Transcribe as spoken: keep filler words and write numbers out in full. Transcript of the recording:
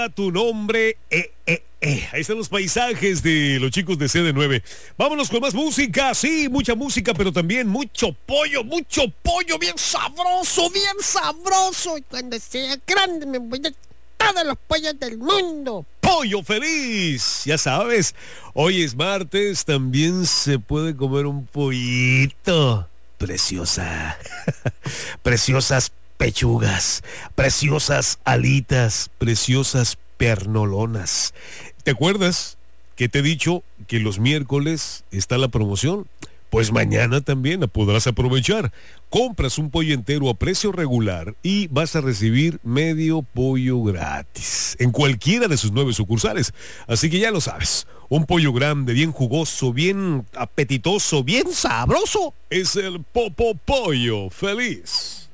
A tu nombre, eh, eh, eh. Ahí están los paisajes de los chicos de C D nueve. Vámonos con más música, sí, mucha música, pero también mucho pollo, mucho pollo, bien sabroso, bien sabroso. Y cuando sea grande me voy a todos los pollos del mundo. Pollo feliz, ya sabes, hoy es martes, también se puede comer un pollito. Preciosa, preciosas pechugas, preciosas alitas, preciosas pernolonas. ¿Te acuerdas que te he dicho que los miércoles está la promoción? Pues mañana también la podrás aprovechar. Compras un pollo entero a precio regular y vas a recibir medio pollo gratis en cualquiera de sus nueve sucursales. Así que ya lo sabes, un pollo grande, bien jugoso, bien apetitoso, bien sabroso, es el Popo Pollo Feliz.